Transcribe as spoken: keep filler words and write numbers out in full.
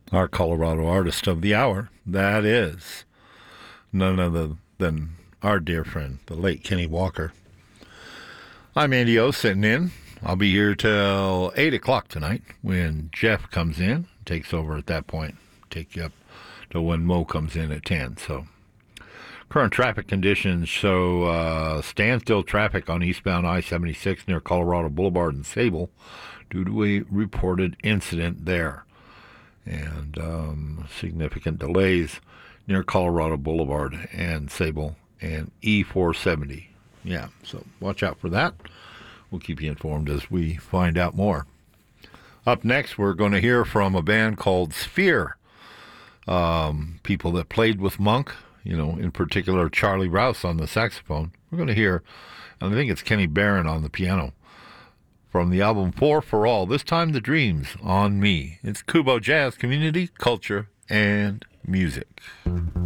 Our Colorado artist of the hour, that is none other than our dear friend, the late Kenny Walker. I'm Andy O, sitting in. I'll be here till eight o'clock tonight when Jeff comes in, takes over at that point, take you up to when Mo comes in at ten. So, current traffic conditions show uh, standstill traffic on eastbound I seventy-six near Colorado Boulevard in Sable due to a reported incident there. And um, significant delays near Colorado Boulevard and Sable and E four seventy. Yeah, so watch out for that. We'll keep you informed as we find out more. Up next, we're going to hear from a band called Sphere. Um, people that played with Monk, you know, in particular Charlie Rouse on the saxophone. We're going to hear, and I think it's Kenny Barron on the piano, from the album Four for All, this time The Dreams on Me. It's Kubo Jazz, community, culture, and music.